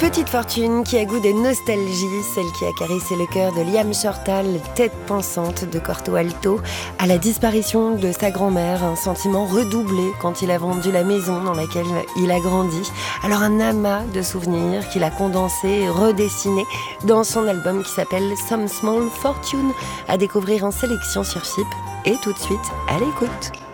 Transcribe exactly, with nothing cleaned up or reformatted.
Petite fortune qui a goût de nostalgie, celle qui a caressé le cœur de Liam Shortall, tête pensante de Corto Alto, à la disparition de sa grand-mère, un sentiment redoublé quand il a vendu la maison dans laquelle il a grandi. Alors un amas de souvenirs qu'il a condensés et redessinés dans son album qui s'appelle Some Small Fortune, à découvrir en sélection sur F I P et tout de suite à l'écoute.